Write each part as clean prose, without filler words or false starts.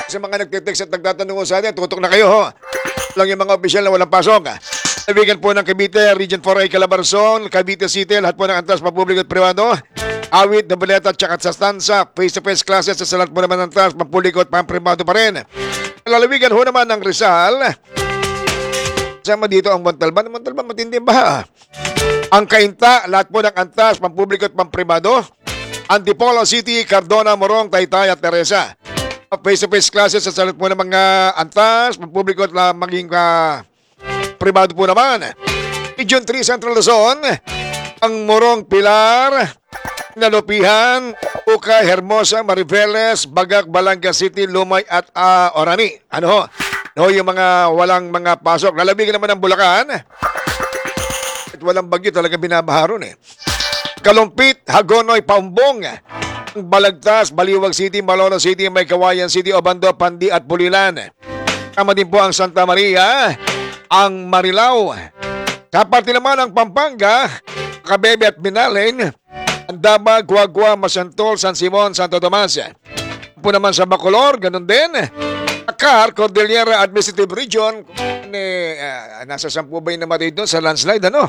Sa mga nagtitext at nagtatanong sa atin, tutok na kayo ho. Lang yung mga opisyal na walang pasok. Kaibigan po ng Cavite, Region 4A Calabarzon, Cavite City, lahat po ng antas papubliko at privado. Awit, Nabaleta, tsaka sa stanza, face-to-face classes sa lahat po naman ng antas papubliko at pampribado pa rin. Lalawigan ho naman ng Rizal. Sama dito ang Montalban. Montalban, matindi ba? Ang Cainta, lahat po ng antas, pampubliko at pampribado. Antipolo City, Cardona, Morong, Taytay at Teresa. Face-to-face classes sa salat po ng mga antas, pampubliko at maging privado po naman. Region 3 Central Luzon, ang Morong, Pilar, Nalupihan, Ukay, Hermosa, Mariveles, Bagak, Balanga City, Lumay at Orani. Ano ho? No, yung mga walang mga pasok. Lalabigan naman ng Bulacan. At walang bagyo talaga binabaharon eh. Kalumpit, Hagonoy, Paumbong, Balagtas, Baliwag City, Malolos City, May Kawayan City, Obando, Pandi at Bulilan. Tama din po ang Santa Maria, ang Marilao. Sa parte naman ang Pampanga, Kabebe at Binalin, Andaba, Guagua, Masantol, San Simon, Santo Tomas. Po naman sa Bacolor, ganun din. Akar, Cordillera Administrative Region, nasa 10 ba yung namatay doon sa landslide, ano?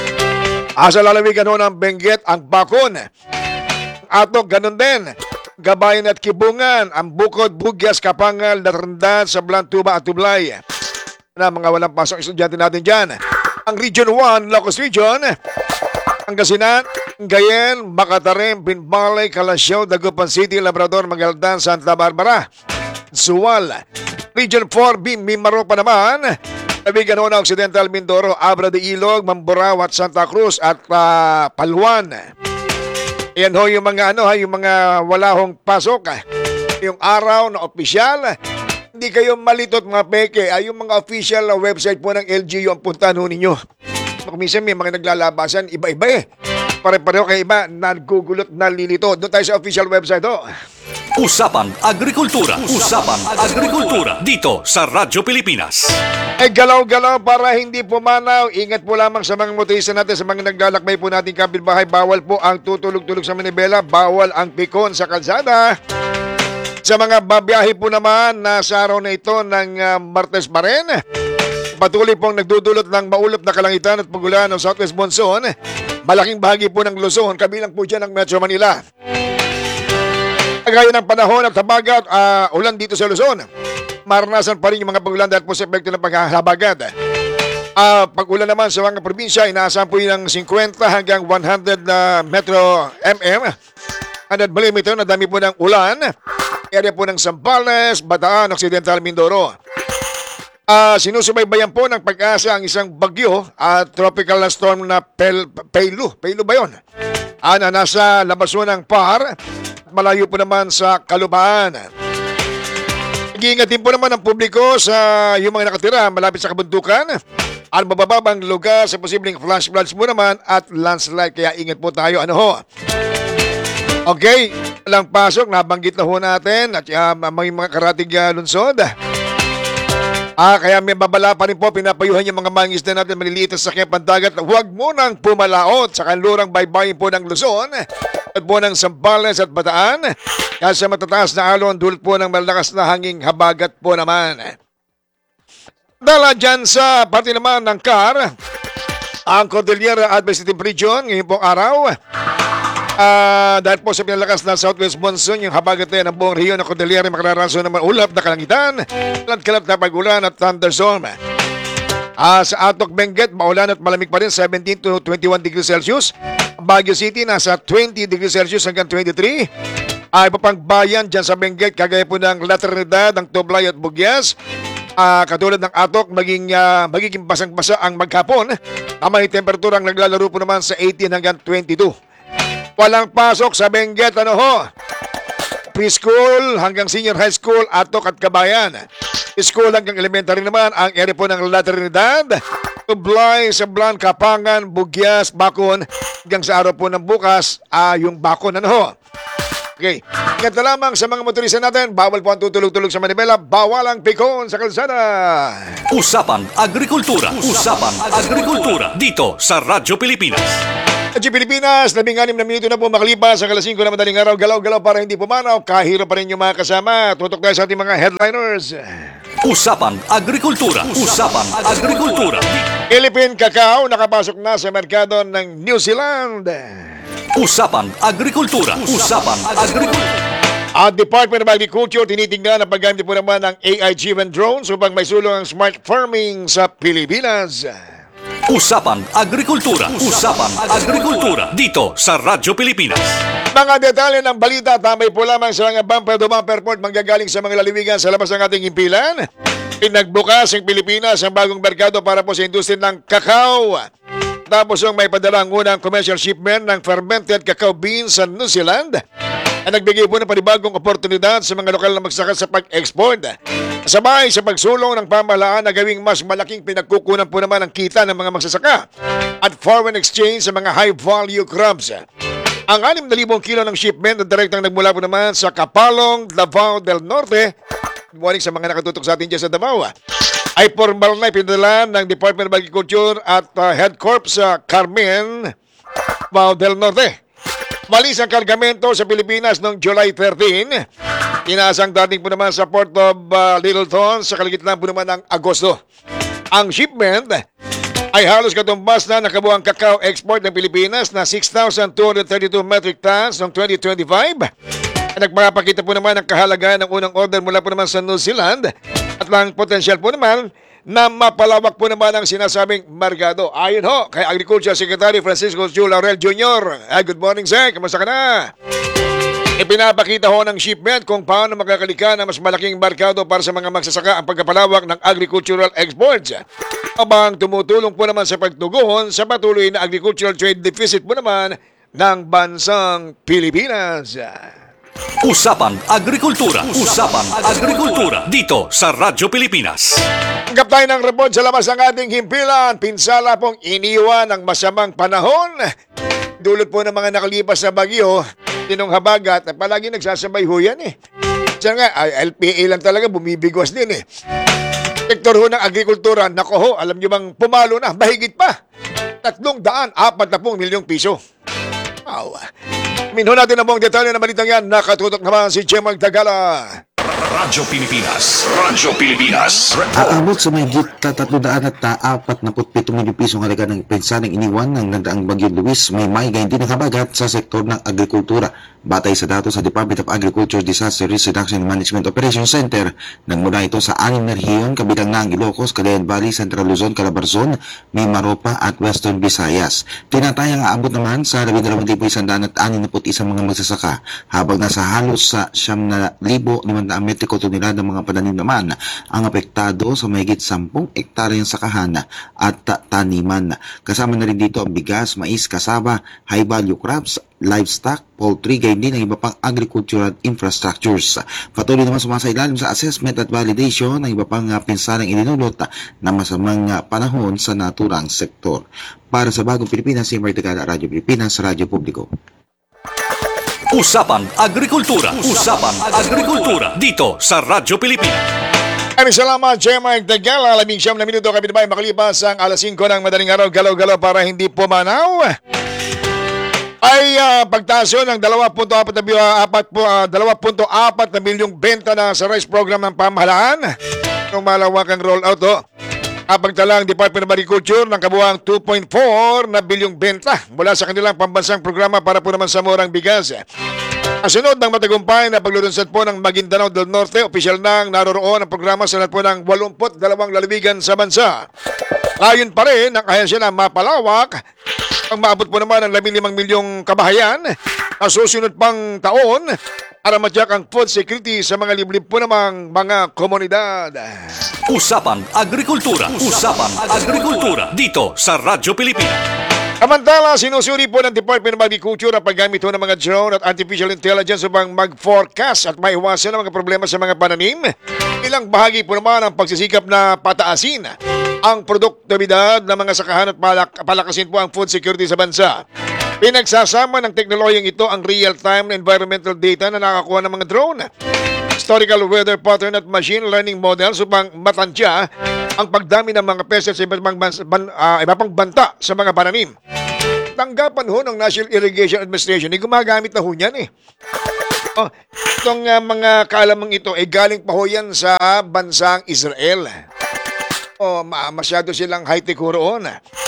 Sa lalawigan ho ng Benguet, ang Bakon. Atok, ganun din. Gabayan at Kibungan, ang Bukod, Bugyas, Kapangal, Natrandad, Sablan, Tuba at Tublay. Na mga walang pasok estudyante natin dyan. Ang Region 1, Locos Region, Pangasinan, Gayen, Bacatarim, Binbalay, Calasiao, Dagupan City, Labrador, Magaldan, Santa Barbara, Suwal. Region 4B, Mimaro pa naman. Nabigan ho na Occidental Mindoro, Abra de Ilog, Mamburao at Santa Cruz at Paluan. Yan ho yung mga yung mga wala hong pasok. Yung araw na opisyal. Hindi kayo malitot mga peke. Yung mga official na website po ng LGU ang puntahan ho ninyo. Minsan may mga naglalabasan, iba-iba eh. Pare-pareho kayo iba, nagugulot, nalilito. Doon tayo sa official website ho. Usapang Agrikultura. Usapang Agrikultura. Dito sa Radyo Pilipinas. Galaw-galaw para hindi pumanaw. Ingat po lamang sa mga motorista natin, sa mga naglalakbay po natin kapitbahay. Bawal po ang tutulog-tulog sa manibela. Bawal ang pikon sa kalsada. Sa mga babiyahe po naman, nasa araw na ito ng Martes pa rin. Patuloy pong nagdudulot ng maulap na kalangitan at pagulan ng Southwest Monsoon. Malaking bahagi po ng Luzon, kabilang po dyan ng Metro Manila. Gaya ng panahon at habagat, ulan dito sa Luzon. Maranasan pa rin yung mga pagulan dahil po sa epekto ng paghahabagat. Pag-ulan naman sa mga probinsya, inaasahan po yung 50 hanggang 100 metro mm. 100 mm na dami po ng ulan. Area po ng Zambales, Bataan, Occidental Mindoro. Sinusubaybayan po ng Pag-asa ang isang bagyo at tropical na storm na Peilu. Peilu ba yun? Na nasa labason ng Par. Malayo po naman sa Kalubaan. Nag-iingatin po naman ang publiko sa yung mga nakatira malapit sa kabundukan. Ang mabababang lugar sa posibleng flash floods po naman at landslide. Kaya ingat po tayo. Ano ho? Okay, walang pasok. Nabanggit na ho natin at may mga karatig lunsod. Kaya may babala pa rin po, pinapayuhan yung mga mangisda natin maliliit sa sakyan pandagat. Huwag mo nang pumalaot sa kanlurang baybayin po ng Luzon at po ng Zambales at Bataan. Kaya sa matataas na alon, dulot po ng malakas na hanging habagat po naman. Dala dyan sa parte naman ng CAR, ang Cordillera Administrative Region, ngayon pong araw. Dahil po sa pinalakas na Southwest Monsoon, yung habagat ng buong rehiyon ng Cordillera, makararaso naman ulap na kalangitan, kalat na pag-ulan at thunderstorm. Sa Atok, Benguet, maulan at malamig pa rin, 17 to 21 degrees Celsius. Baguio City, nasa 20 degrees Celsius hanggang 23. Iba pang bayan dyan sa Benguet, kagaya po ng La Trinidad, ng Tublay at Bugyas. Katulad ng Atok, magiging basang-basa ang maghapon. May temperaturang naglalaro po naman sa 18 hanggang 22. Walang pasok sa Benguet, ano ho? Preschool hanggang senior high school, Atok at Kabayan. School hanggang elementary naman, ang area po ng La Trinidad, Tublay, Sablan, Kapangan, Bugyas, Bakon, hanggang sa araw po ng bukas, yung Bakon, ano ho? Okay. Ingat na lamang sa mga motorista natin, bawal po ang tutulog-tulog sa manibela, bawal ang pikon sa kalsada. Usapang Agrikultura. Usapang Agrikultura. Dito sa Radyo Pilipinas. Radyo Pilipinas, 16 na minuto na po makalipas sa 5 na madaling araw. Galaw-galaw para hindi pumanaw. Kahiro pa rin yung mga kasama. Tutok tayo sa ating mga headliners. Usapang Agrikultura. Usapang Agrikultura. Philippine Cacao nakapasok na sa merkado ng New Zealand. Usapang Agrikultura. Usapang Agrikultura. Ang Department of Agriculture tinitingnan ang paggamit po naman ng AI-driven drones upang may sulong ang smart farming sa Pilipinas. Usapang Agrikultura. Usapang Agrikultura. Dito sa Radyo Pilipinas. Mga detalye ng balita, tambay po lamang sa mga bumper to bumper report manggagaling sa mga laliwigan sa labas ng ating himpilan. Pinagbukas ang Pilipinas ang bagong merkado para po sa industriya ng kakao. Tapos yung may padala ang unang commercial shipment ng fermented cacao beans sa New Zealand. Ang nagbigay po ng panibagong oportunidad sa mga lokal na magsaka sa pag-export. Sabay sa pagsulong ng pamahalaan na gawing mas malaking pinagkukunan po naman ang kita ng mga magsasaka at foreign exchange sa mga high-value crops. Ang 6,000 kilo ng shipment na direktang nagmula po naman sa Kapalong, Davao del Norte. Good morning sa mga nakatutok sa atin dyan sa Davao. Ay formal na ipinadala ng Department of Agriculture at Head Corp sa Carmen, Davao del Norte. Malis ang kargamento sa Pilipinas noong July 13. Inaasang dating po naman sa Port of Littleton sa kaligitnaan po naman ng Agosto. Ang shipment ay halos katumbas na nakabuang cacao export ng Pilipinas na 6,232 metric tons noong 2025. Nagpapakita po naman ang kahalagaan ng unang order mula po naman sa New Zealand at lang potensyal po naman na mapalawak po naman ang sinasabing merkado. Ayon ho kay Agriculture Secretary Francisco Chu Laurel Jr. Good morning, sir. Kamusta ka na? Ipinapakita ho ng shipment kung paano makakalika ng mas malaking merkado para sa mga magsasaka ang pagkapalawak ng agricultural exports. Abang tumutulong po naman sa pagtugon sa patuloy na agricultural trade deficit po naman ng bansang Pilipinas. Usapang Agrikultura. Usapang Agrikultura. Dito sa Radyo Pilipinas. Tanggap tayo ng report sa labas ng ating himpilan. Pinsala pong iniwan ng masamang panahon. Dulot po ng mga nakalipas na bagyo, tinong habagat, at palagi nagsasabay ho yan eh. Diyan nga, LPA lang talaga, bumibigwas din eh. Sektor ho ng agrikultura, nako ho, alam nyo bang pumalo na, mahigit pa. 340 milyong piso. Wow. Minho natin ang buong detalye na balitang yan. Nakatutok naman si Jemag Tagala. Radyo Pilipinas. Radyo Pilipinas. Aabot sa mahigit 347 milyong pisong halaga ng pensanang iniwan ng nagdaang Bagyo Luis, may gayon din nakabagat sa sektor ng agrikultura. Batay sa datos sa Department of Agriculture Disaster Risk Reduction and Management Operations Center, nagmula ito sa 6 na rehiyon kabilang na ang Ilocos, Cagayan Valley, Central Luzon, Calabarzon, Mimaropa at Western Visayas. Tinatayang aabot naman sa 12,161 mga magsasaka, habang nasa halos sa 9,500 metriko tonelada ng mga pananim naman ang apektado sa mahigit 10 ektaryang sakahan at taniman. Kasama na rin dito ang bigas, mais, kasaba, high-value crops, livestock, poultry, gayon din ang iba pang agricultural infrastructures. Patuloy naman sumasailalim sa assessment at validation ng iba pang pinsanang ininulot na masamang panahon sa naturang sektor. Para sa Bagong Pilipinas, si Martigala, Radyo Pilipinas, Radyo Publiko. Usapang Agrikultura. Usapang Agrikultura. Dito sa Radyo Pilipinas. Maraming salamat, Jemag Tagala. 19 na minuto kami naman makalipas ang alas 5 ng madaling araw. Galaw-galaw para hindi pumanaw. Ay pagtaas yun ng 2.4 na milyong benta na sa rice program ng pamahalaan. Itong malawakang rollout ho. Pagtala ang Department of Agriculture ng kabuuang 2.4 na bilyong benta mula sa kanilang pambansang programa para po naman sa murang bigas. Kasunod ng matagumpay na paglulunsad po ng Maguindanao del Norte, opisyal nang naroroon ang programa sa lahat po ng 82 lalawigan sa bansa. Layon pa rin ang ahensya na mapalawak ang maabot po naman ng 15 milyong kabahayan na susunod pang taon para matyak ang food security sa mga liblib po namang mga komunidad. Usapang Agrikultura. Usapang Agrikultura. Dito sa Radyo Pilipinas. Samantala, sinusuri po ng Department of Agriculture ang paggamit ng mga drone at artificial intelligence upang mag-forecast at maiwasan ang mga problema sa mga pananim. Ilang bahagi po naman ang pagsisikap na pataasin ang produktibidad ng mga sakahan at palakasin po ang food security sa bansa. Pinagsasama ng teknolohiyang ito ang real-time environmental data na nakakuha ng mga drone, historical weather pattern at machine learning models upang matansya ang pagdami ng mga pests sa iba pang banta sa mga pananim. tanggapan ho ng National Irrigation Administration, gumagamit na ho yan eh. Itong mga kalamang ito ay galing pa ho yan sa bansang Israel. Masyado silang high-tech ho roon.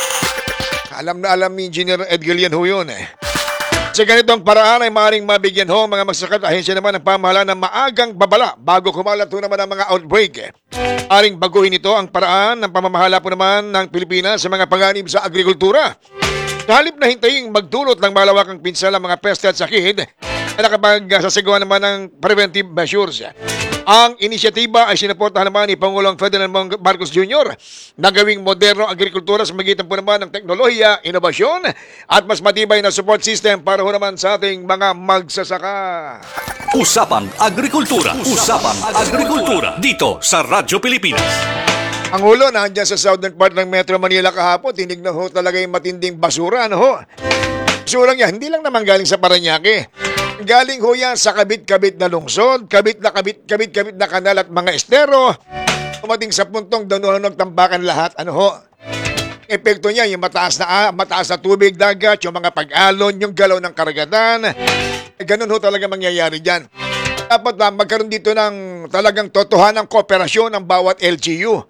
Alam na alam ni Engineer Edgar yan ho yun eh. Sa ganitong paraan ay maaaring mabigyan ho mga magsasaka. Ahensya naman ng pamahalaan ng maagang babala bago kumalat ho naman ang mga outbreak. Aring baguhin ito ang paraan ng pamamahala po naman ng Pilipinas sa mga panganib sa agrikultura. Sa halip na hintayin magdulot ng malawakang pinsala mga peste at sakit, na nakapag-sasagawa naman ng preventive measures. Ang inisyatiba ay sinuportahan naman ni Pangulong Ferdinand Marcos Jr. na gawing moderno agrikultura sa magitan po naman ng teknolohiya, inobasyon at mas matibay na support system para ho naman sa ating mga magsasaka. Usapang Agrikultura. Usapang Agrikultura. Dito sa Radyo Pilipinas. Ang ulo nandiyan sa southern part ng Metro Manila kahapon, tinignan ho talaga yung matinding basura. Ano ho? Basurang yan, hindi lang naman galing sa Parañaque. Galing ho yan sa kabit-kabit na lungsod, kabit na kanal at mga estero. Tumating sa puntong doon nagtambakan lahat. Ano ho? Epekto niya, yung mataas na tubig, dagat, yung mga pag-alon, yung galaw ng karagatan. Ganun ho talaga mangyayari dyan. Dapat magkaroon dito ng talagang totohanang kooperasyon ng bawat LGU.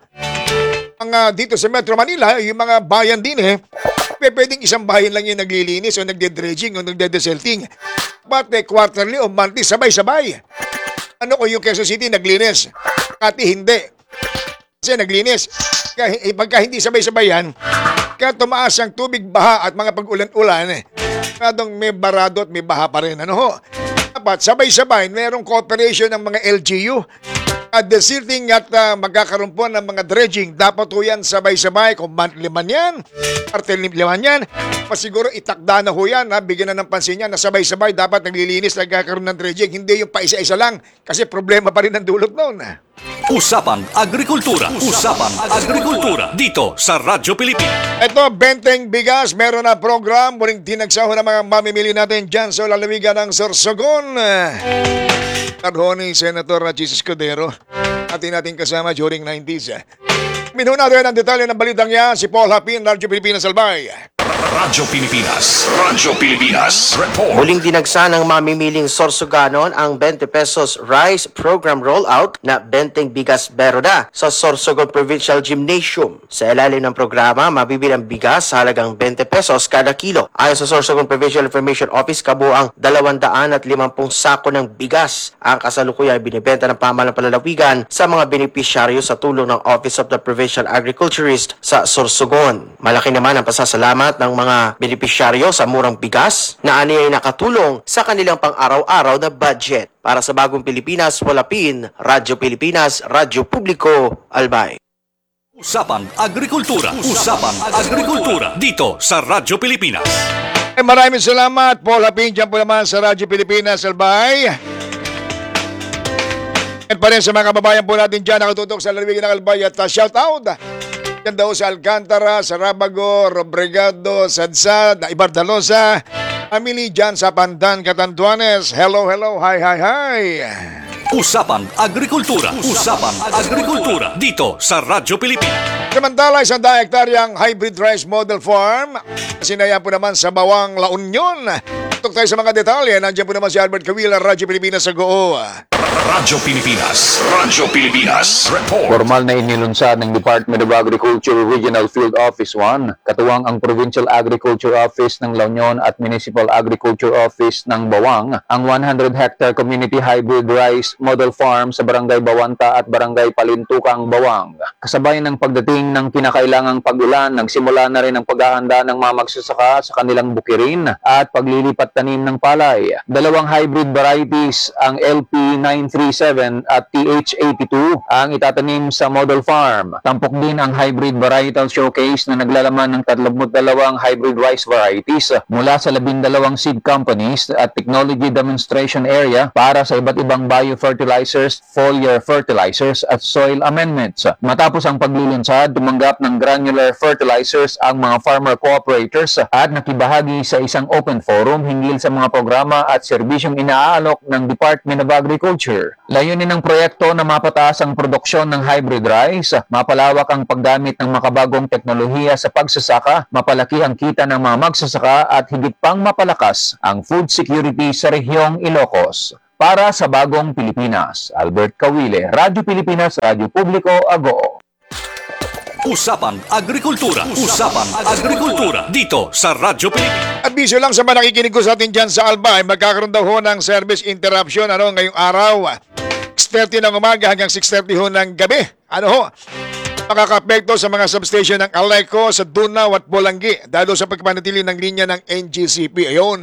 Dito sa Metro Manila, yung mga bayan din pwedeng isang bayan lang yung naglilinis o nagde-dredging o nagde-desilting. Dapat quarterly o monthly, sabay-sabay. Ano kung yung Quezon City naglinis? Kati hindi. Kasi naglinis. Pagka hindi sabay-sabay yan, kaya tumaas ang tubig, baha at mga pag-ulan-ulan, kadong may barado at may baha pa rin. Ano ho? Dapat sabay-sabay, merong cooperation ng mga LGU. Desilting at magkakaroon po ng mga dredging. Dapat po yan sabay-sabay. Kung monthly man yan, quarterly man yan, pasiguro itakda na ho yan. Bigyan na ng pansin yan na sabay-sabay dapat naglilinis, nagkakaroon ng dredging. Hindi yung paisa-isa lang kasi problema pa rin ang dulot noon. Usapang Agrikultura. Usapang Agrikultura. Dito sa Radyo Pilipinas. Ito, Benteng Bigas, meron na program. Muling tinagsaho ng mga mamimili natin dyan sa lalawigan ng Sorsogon. Ni Senator Jesus Cordero. Atin natin kasama during 90s. Minuna rin ang detalye ng balitang yan si Paul Hapin, Radyo Pilipinas Albay. Radyo Pilipinas. Radyo Pilipinas. Report. Muling dinagsa ng mamimiling Sorsoganon ang 20 pesos rice program rollout na Benteng Bigas Beroda sa Sorsogon Provincial Gymnasium. Sa ilalim ng programa, mabibili ang bigas sa halagang 20 pesos kada kilo. Ayon sa Sorsogon Provincial Information Office, kabuang 250 sako ng bigas ang kasalukuyan ay binibenta ng pamahalang palalawigan sa mga benepisyaryo sa tulong ng Office of the Provincial Agriculturist sa Sorsogon. Malaki naman ang pasasalamat ng mga benepisyaryo sa murang bigas na ani ay nakatulong sa kanilang pang-araw-araw na budget. Para sa Bagong Pilipinas, Walapin, Radyo Pilipinas, Radyo Publiko, Albay. Usapang Agrikultura. Usapang Agrikultura. Dito sa Radyo Pilipinas. Maraming salamat, Paul Hapin, dyan po naman sa Radyo Pilipinas Albay. At pa rin sa mga kababayan po natin dyan nakatutok sa lalawigan ng Albay at shout out. Yan daw sa Alcantara, sa Rabago, Robregado, Sadsad, Ibardalosa, family dyan sa Pandan, Catanduanes. Hello, hi. Usapang Agrikultura. Usapang Agrikultura. Dito sa Radyo Pilipinas. Samantala, isang hektaryang hybrid rice model farm. Sinaya po naman sa Bawang, La Union. Tutok tayo sa mga detalye. Nandiyan po naman si Albert Kawila, Radyo Pilipinas sa Goo. Radyo Pilipinas. Radyo Pilipinas. Report. Formal na inilunsad ng Department of Agriculture Regional Field Office 1, katuwang ang Provincial Agriculture Office ng La Union at Municipal Agriculture Office ng Bawang, ang 100-hectare Community Hybrid Rice Model Farm sa Barangay Bawanta at Barangay Palintukang, Bawang. Kasabay ng pagdating ng kinakailangang pag-ulan, nagsimula na rin ang paghahanda ng mga magsasaka sa kanilang bukirin at paglilipat tanim ng palay. Dalawang hybrid varieties, ang LP 937 at TH82 ang itatanim sa model farm. Tampok din ang hybrid varietal showcase na naglalaman ng 32 hybrid rice varieties mula sa 12 seed companies at technology demonstration area para sa iba't ibang biofertilizers, foliar fertilizers at soil amendments. Matapos ang paglulunsad, tumanggap ng granular fertilizers ang mga farmer cooperators at nakibahagi sa isang open forum hinggil sa mga programa at serbisyong inaalok ng Department of Agriculture. Agriculture. Layunin ng proyekto na mapataas ang produksyon ng hybrid rice, mapalawak ang paggamit ng makabagong teknolohiya sa pagsasaka, mapalaki ang kita ng mga magsasaka at higit pang mapalakas ang food security sa rehiyong Ilocos. Para sa Bagong Pilipinas, Albert Kawile, Radyo Pilipinas, Radyo Publiko, Agoo. Usapang Agrikultura. Usapang Agrikultura. Dito sa Radyo Pilipinas. Abiso lang sa mga nakikinig ko sa atin dyan sa Alba, ay magkakaroon daw ho ng service interruption ngayong araw. 6:30 ng umaga hanggang 6:30 ho ng gabi. Makaka-apekto sa mga substation ng Aleco sa Dunao at Bolanggi dahil sa pagpanatili ng linya ng NGCP. Ayun.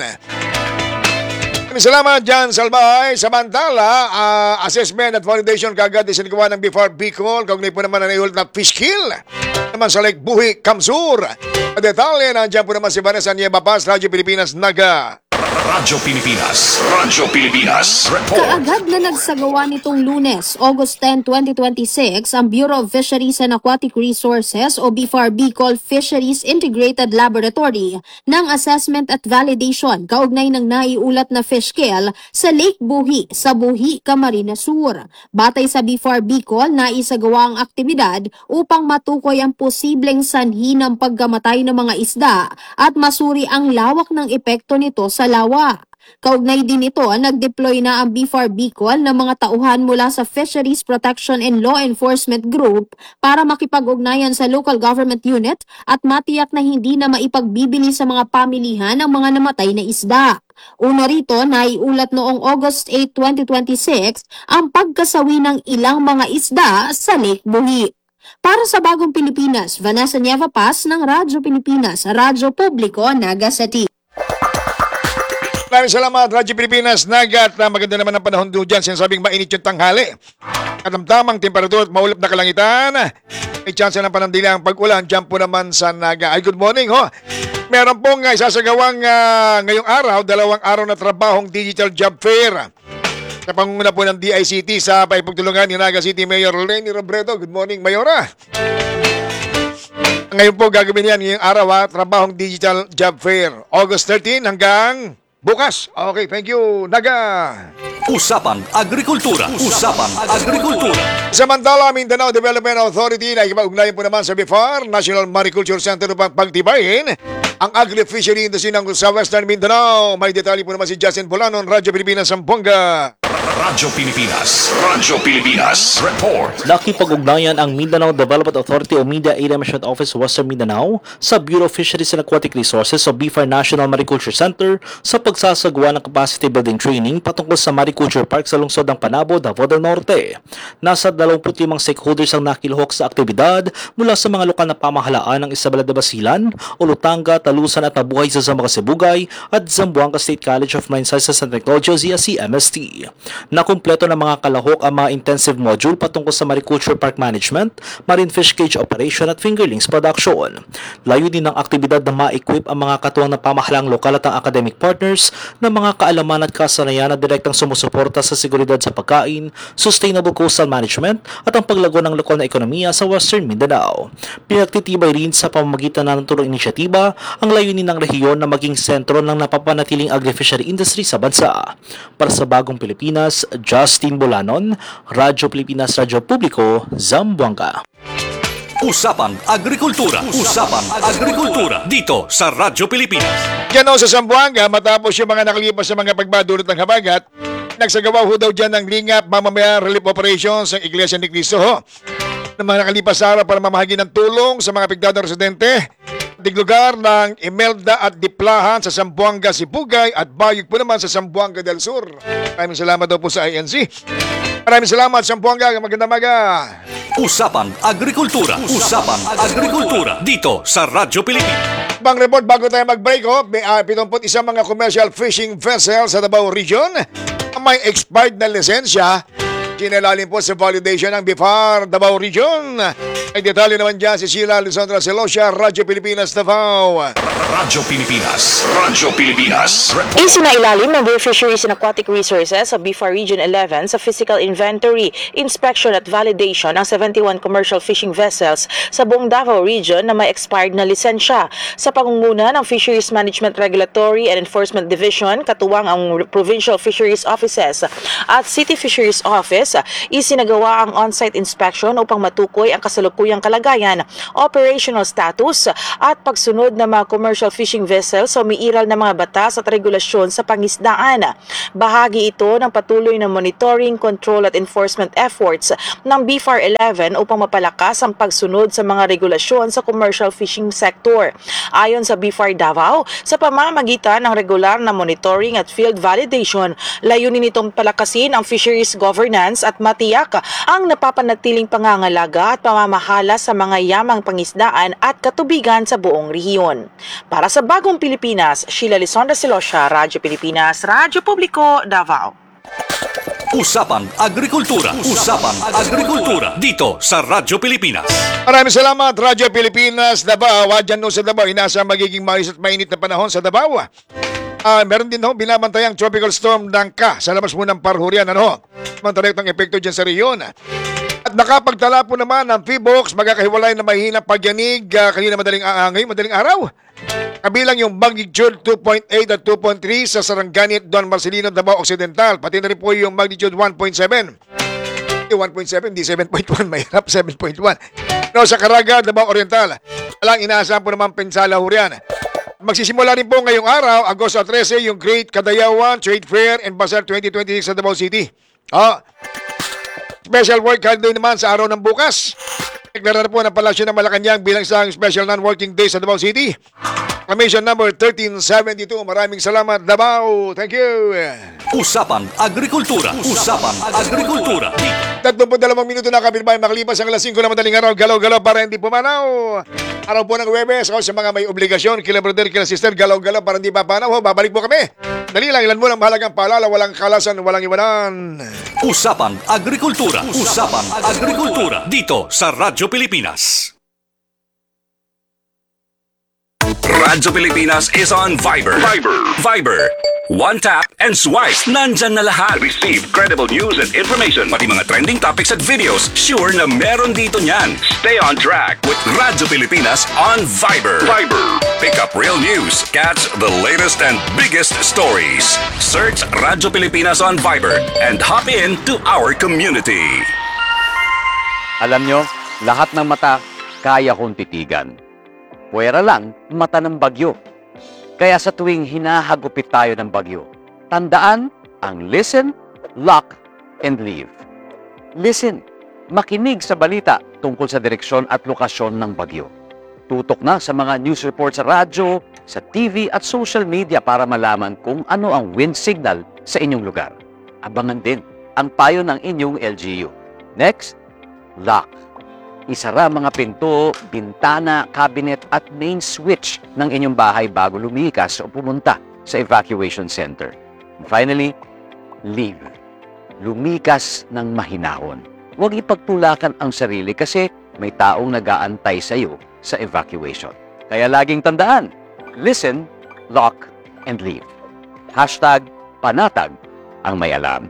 Salamat dyan, Salbay. Samantala, assessment at validation kagad isinagawa ng BFAR Bicol. Kaugnay po naman ang naiulat na fish kill. Naman sa Lake Buhi, Kamsur. Detalye, nandiyan po naman si Vanessa Nieva Paz, Radyo Pilipinas, Naga. Radyo Pilipinas. Radyo Pilipinas. Report. Kaagad na nagsagawa nitong Lunes, August 10, 2026, ang Bureau of Fisheries and Aquatic Resources o BFAR Bicol Fisheries Integrated Laboratory ng assessment at validation kaugnay ng naiulat na fish kill sa Lake Buhi sa Buhi, Camarines Sur. Batay sa BFAR Bicol, naisagawa ang aktibidad upang matukoy ang posibleng sanhi ng pagkamatay ng mga isda at masuri ang lawak ng epekto nito sa lawa. Kaugnay din ito, nag-deploy na ang BFAR Bicol ng mga tauhan mula sa Fisheries Protection and Law Enforcement Group para makipag-ugnayan sa local government unit at matiyak na hindi na maipagbibili sa mga pamilihan ang mga namatay na isda. Una rito, naiulat noong August 8, 2026 ang pagkasawi ng ilang mga isda sa Lake Buhi. Para sa Bagong Pilipinas, Vanessa Nieva Paz ng Radyo Pilipinas, Radyo Publiko, Naga City. Maraming salamat, Radyo Pilipinas, Naga. At maganda naman ang panahon doon dyan. Sinasabing mainit yung tanghali. Katamtamang temperatura at maulap na kalangitan. May chance ng panandilang pag-ulan dyan po naman sa Naga. Ay, good morning ho. Meron pong isasagawang ngayong araw, 2 araw na trabahong digital job fair. Sa pangunguna po ng DICT sa paipagtulungan ni Naga City Mayor Lenny Robredo. Good morning, Mayora. Ngayon po gagawin yan ngayong araw, trabahong digital job fair. August 13 hanggang bukas. Okay, thank you, Naga. Usapang Agrikultura. Usapang Agrikultura. Samantala, Mindanao Development Authority na ikipag-ugnayan po naman sa BFAR, National Mariculture Center upang pagtibayin ang agri-fishery industry ng sa Western Mindanao. May detalye po naman si Justin Bolanon, Radyo Pilipinas, Zamboanga. Radyo Pilipinas. Radyo Pilipinas. Report. Nakipag-ugnayan ang Mindanao Development Authority o Media Area Management Office Western Mindanao sa Bureau of Fisheries and Aquatic Resources o BFAR National Mariculture Center sa pagsasagawa ng capacity building training patungkol sa Mariculture Park sa lungsod ng Panabo, Davao del Norte. Nasa 25 stakeholders ang nakilahok sa aktibidad mula sa mga lokal na pamahalaan ng Isabela de Basilan, Olutanga, Talusan at Nabuhay sa Zamboanga Sibugay at Zamboanga State College of Mine Sciences and Technology o ZSC-MST. Nakumpleto ng mga kalahok ang mga intensive module patungkol sa Mariculture Park Management, Marine Fish Cage Operation at Fingerlings Production. Layunin ng aktibidad na ma-equip ang mga katuwang na pamahalang lokal at ang academic partners ng mga kaalaman at kasanayan na direktang sumusuporta sa seguridad sa pagkain, sustainable coastal management at ang paglago ng lokal na ekonomiya sa Western Mindanao. Pinagtitibay rin sa pamamagitan ng tulong inisyatiba ang layunin ng rehiyon na maging sentro ng napapanatiling agri-fishery industry sa bansa. Para sa Bagong Pilipinas, Justin Bolanon, Radyo Pilipinas, Radyo Publiko, Zamboanga. Usapang Agrikultura. Usapang Agrikultura. Dito sa Radyo Pilipinas. Diyan sa Zamboanga, matapos yung mga nakalipas sa mga pagbadulot ng habagat, nagsagawa ho daw dyan ng lingap, mamamaya relief operations ng Iglesia ni Cristo ho. Ng mga nakalipas sa araw para mamahagi ng tulong sa mga apektadong residente. Tiglugar ng Imelda at Diplahan sa Zamboanga, Sibugay at Bayog po naman sa Zamboanga del Sur. Maraming salamat daw po sa INC. Maraming salamat, Zamboanga. Magandang maga. Usapang Agrikultura. Usapang Agrikultura. Dito sa Radyo Pilipinas. Bang report bago tayo mag-break may 71 mga commercial fishing vessels sa Davao Region ang may expired na lisensya Sinalalim po sa validation ng BIFAR Davao Region. Ay detalye naman dyan si Sheila Lisandra Celostia, Radyo Pilipinas, Davao. Radyo Pilipinas. Radyo Pilipinas. Isinailalim ng Bureau of Fisheries and Aquatic Resources sa BIFAR Region 11 sa physical inventory, inspection at validation ng 71 commercial fishing vessels sa buong Davao Region na may expired na lisensya. Sa pangunguna ng Fisheries Management Regulatory and Enforcement Division, katuwang ang Provincial Fisheries Offices at City Fisheries Office, isinagawa ang on-site inspection upang matukoy ang kasalukuyang kalagayan, operational status at pagsunod ng mga commercial fishing vessels sa umiiral na mga batas at regulasyon sa pangisdaan. Bahagi ito ng patuloy na monitoring, control at enforcement efforts ng BIFAR 11 upang mapalakas ang pagsunod sa mga regulasyon sa commercial fishing sector. Ayon sa BIFAR Davao, sa pamamagitan ng regular na monitoring at field validation, layunin itong palakasin ang fisheries governance at matiyak ang napapanatiling pangangalaga at pamamahala sa mga yamang pangisdaan at katubigan sa buong rehiyon. Para sa Bagong Pilipinas, Sheila Lisandra Celostia, Radyo Pilipinas, Radyo Publiko, Davao. Usapang Agrikultura. Usapang Agrikultura. Dito sa Radyo Pilipinas. Maraming salamat, Radyo Pilipinas, Davao. Dyan no sa Davao, inasa magiging mais at mainit na panahon sa Davao. Meron din ho, binabantayang tropical storm Dangka sa labas mo ng Parhurian. Mantarektang epekto dyan sa rehiyon. At nakapagtala po naman ng PBOX, magkakahiwalay na mahina pagyanig kanina madaling araw. Kabilang yung magnitude 2.8 at 2.3 sa Sarangani at Don Marcelino, Davao Occidental. Pati na rin po yung magnitude 1.7. 1.7, di 7.1, mahirap 7.1. No, sa Caraga, Davao Oriental. Walang inaasahan po naman Pinsala Hurian. Magsisimula rin po ngayong araw, Agosto 13, yung Great Kadayawan Trade Fair and Bazaar 2026 sa Davao City. Special work holiday naman sa araw ng bukas. Deklara na po ng Palasyo ng Malacanang bilang isang special non-working day sa Davao City. Commission number 1372. Maraming salamat, Davao. Thank you. Usapang Agrikultura. Usapang Agrikultura. 32 minuto na kapilbay makalipas ang alas 5 na madaling araw. Galaw-galaw para hindi pumanaw. Araw po ng Webes. Ako sa mga may obligasyon, kila brother, kila sister, galaw-galaw para hindi papanaw. Babalik po kami. Dali lang, ilan mo ng mahalagang paalala. Walang kalasan, walang iwanan. Usapang Agrikultura. Usapang Agrikultura. Dito sa Radyo Pilipinas. Radyo Pilipinas is on Viber. Viber. One tap and swipe. Nandyan na lahat. Receive credible news and information. Pati mga trending topics at videos. Sure na meron dito niyan. Stay on track with Radyo Pilipinas on Viber. Pick up real news. Catch the latest and biggest stories. Search Radyo Pilipinas on Viber and hop in to our community. Alam nyo, lahat ng mata kaya kong titigan. Puwera lang, mata ng bagyo. Kaya sa tuwing hinahagupit tayo ng bagyo, tandaan ang listen, lock, and leave. Listen, makinig sa balita tungkol sa direksyon at lokasyon ng bagyo. Tutok na sa mga news report sa radyo, sa TV at social media para malaman kung ano ang wind signal sa inyong lugar. Abangan din ang payo ng inyong LGU. Next, lock. Isara mga pinto, bintana, cabinet at main switch ng inyong bahay bago lumikas o pumunta sa evacuation center. And finally, leave. Lumikas ng mahinahon. Huwag ipagtulakan ang sarili kasi may taong nag-aantay sa iyo sa evacuation. Kaya laging tandaan, listen, lock, and leave. Hashtag panatag ang may alam.